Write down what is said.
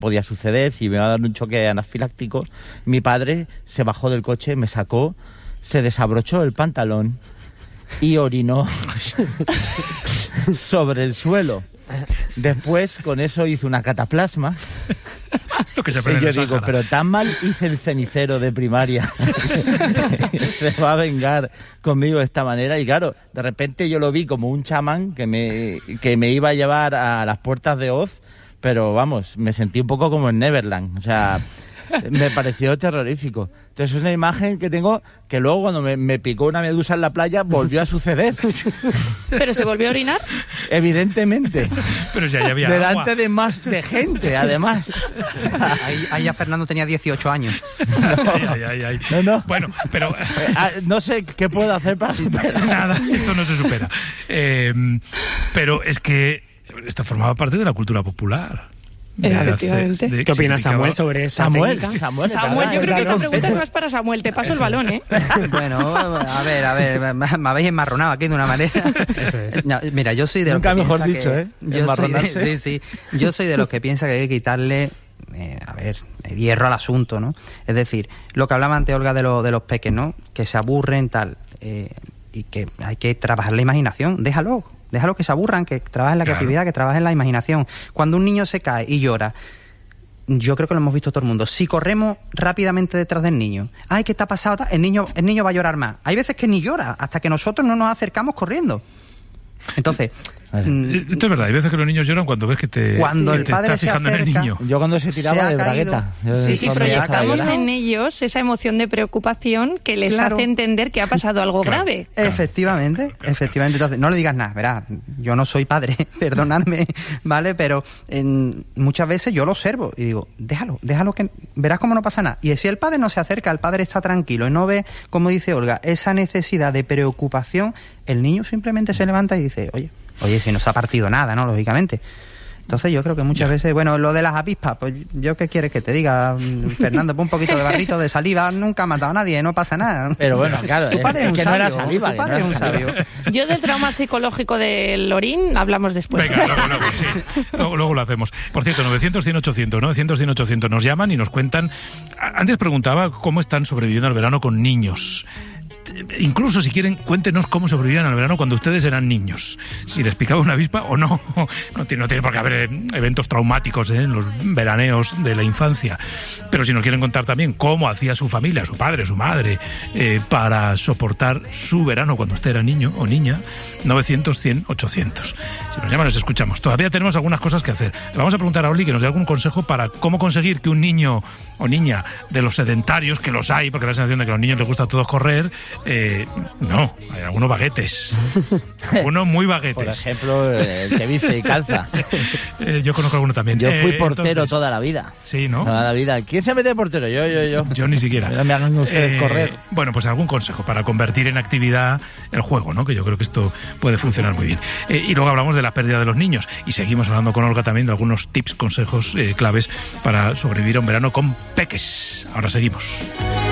podía suceder, si me iba a dar un choque anafiláctico. Mi padre se bajó del coche, me sacó, se desabrochó el pantalón y orinó sobre el suelo. Después con eso hizo una cataplasma. Lo que se Y yo digo, pero tan mal hice el cenicero de primaria. Se va a vengar conmigo de esta manera. Y claro, de repente yo lo vi como un chamán que me iba a llevar a las puertas de Oz, pero vamos, me sentí un poco como en Neverland. O sea, me pareció terrorífico. Entonces es una imagen que tengo que luego cuando me picó una medusa en la playa volvió a suceder. ¿Pero se volvió a orinar? Evidentemente. Pero ya había delante agua. de gente, además. Ahí ya Fernando tenía 18 años. Ay. No. Bueno, pero... no sé qué puedo hacer para superar. Nada, esto no se supera. Pero es que esto formaba parte de la cultura popular. Efectivamente. ¿Qué opina Samuel sobre esa técnica? Samuel, yo creo que esta pregunta es más para Samuel. Te paso el balón, ¿eh? Bueno, a ver, me habéis enmarronado aquí de una manera. Eso es. No, mira, yo soy de los que Nunca mejor piensa dicho, que... Enmarronarse. Sí. Yo soy de los que piensa que hay que quitarle, hierro al asunto, ¿no? Es decir, lo que hablaba antes Olga de los peques, ¿no? Que se aburren, tal, y que hay que trabajar la imaginación. Déjalo que se aburran, que trabajen la creatividad, que trabajen la imaginación. Cuando un niño se cae y llora, yo creo que lo hemos visto todo el mundo. Si corremos rápidamente detrás del niño, ay, ¿qué te ha pasado? El niño va a llorar más. Hay veces que ni llora, hasta que nosotros no nos acercamos corriendo. Entonces... Esto es verdad, hay veces que los niños lloran cuando ves que te estás fijando en el niño. Yo cuando se tiraba de bragueta. Y proyectamos en ellos esa emoción de preocupación que les hace entender que ha pasado algo grave. Efectivamente. Entonces, no le digas nada, verás, yo no soy padre, perdonadme, ¿vale? Pero muchas veces yo lo observo y digo, déjalo que verás cómo no pasa nada. Y si el padre no se acerca, el padre está tranquilo y no ve, como dice Olga, esa necesidad de preocupación, el niño simplemente se levanta y dice, oye, si no se ha partido nada, ¿no? Lógicamente. Entonces yo creo que muchas veces, bueno, lo de las avispas, pues yo qué quieres que te diga, Fernando, pon un poquito de barrito de saliva, nunca ha matado a nadie, no pasa nada. Pero bueno, claro, tu padre es que no era saliva. Tu padre es un sabio. Yo del trauma psicológico del orín hablamos después. Venga, luego lo hacemos. Por cierto, 900-100-800, 900-100-800 nos llaman y nos cuentan. Antes preguntaba cómo están sobreviviendo al verano con niños. Incluso si quieren, cuéntenos cómo sobrevivían al verano cuando ustedes eran niños. Si les picaba una avispa o no. No tiene por qué haber eventos traumáticos en los veraneos de la infancia. Pero si nos quieren contar también cómo hacía su familia, su padre, su madre, para soportar su verano cuando usted era niño o niña, 900-100-800. Si nos llaman, les escuchamos. Todavía tenemos algunas cosas que hacer. Le vamos a preguntar a Oli que nos dé algún consejo para cómo conseguir que un niño o niña de los sedentarios, que los hay, porque da la sensación de que a los niños les gusta a todos correr, no, hay algunos baguetes. Algunos muy baguetes. Por ejemplo, el que viste y calza. Yo conozco alguno también. Yo fui portero toda la vida. Sí, ¿no? Toda la vida. ¿Quién se mete de portero? Yo. Yo ni siquiera. No me hagan ustedes correr. Bueno, pues algún consejo para convertir en actividad el juego, ¿no? Que yo creo que esto puede funcionar muy bien. Y luego hablamos de la pérdida de los niños. Y seguimos hablando con Olga también de algunos tips, consejos claves para sobrevivir a un verano con peques. Ahora seguimos.